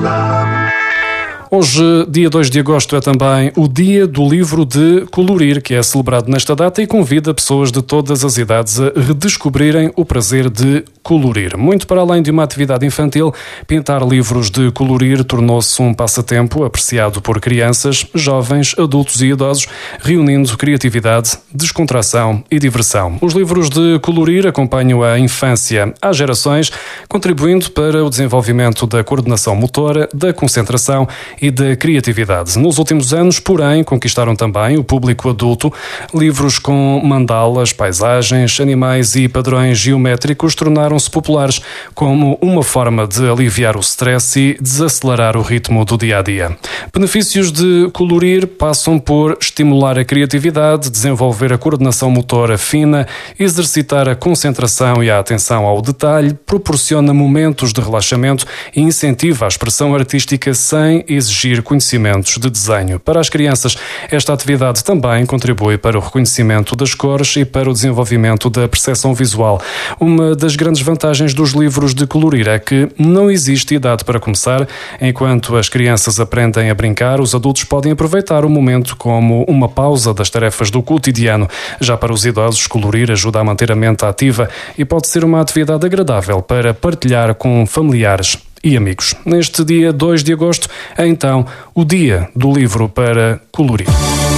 Hoje, dia 2 de agosto, é também o Dia do Livro de Colorir, que é celebrado nesta data e convida pessoas de todas as idades a redescobrirem o prazer de colorir. Muito para além de uma atividade infantil, pintar livros de colorir tornou-se um passatempo apreciado por crianças, jovens, adultos e idosos, reunindo criatividade, descontração e diversão. Os livros de colorir acompanham a infância às gerações, contribuindo para o desenvolvimento da coordenação motora, da concentração e da criatividade. Nos últimos anos, porém, conquistaram também o público adulto. Livros com mandalas, paisagens, animais e padrões geométricos tornaram-se populares como uma forma de aliviar o stress e desacelerar o ritmo do dia-a-dia. Benefícios de colorir passam por estimular a criatividade, desenvolver a coordenação motora fina, exercitar a concentração e a atenção ao detalhe, proporciona momentos de relaxamento e incentiva a expressão artística sem exigir conhecimentos de desenho. Para as crianças, esta atividade também contribui para o reconhecimento das cores e para o desenvolvimento da percepção visual. Uma das grandes vantagens dos livros de colorir é que não existe idade para começar. Enquanto as crianças aprendem a brincar, os adultos podem aproveitar o momento como uma pausa das tarefas do cotidiano. Já para os idosos, colorir ajuda a manter a mente ativa e pode ser uma atividade agradável para partilhar com familiares e amigos. Neste dia 2 de agosto é então o Dia do Livro para Colorir.